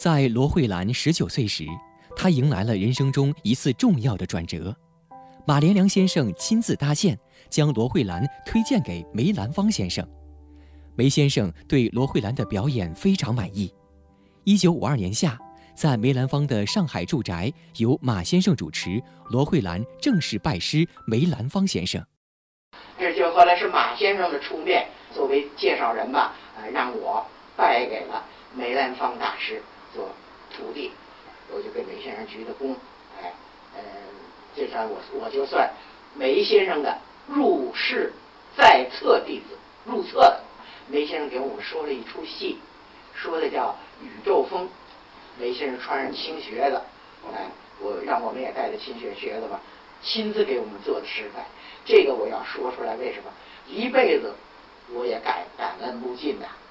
在罗慧兰19岁时，她迎来了人生中一次重要的转折。马连良先生亲自搭线，将罗慧兰推荐给梅兰芳先生。梅先生对罗慧兰的表演非常满意。1952年夏，在梅兰芳的上海住宅，由马先生主持，罗慧兰正式拜师梅兰芳先生。 这就后来是马先生的出面，作为介绍人吧，让我拜给了梅兰芳大师做徒弟，我就给梅先生鞠的躬，这算我就算梅先生的入室在册弟子，入册的。梅先生给我们说了一出戏，说的叫《宇宙风》。梅先生穿上青靴子，让我们也带着青靴子吧，亲自给我们做的示范。这个我要说出来，为什么？一辈子我也感恩不尽呐。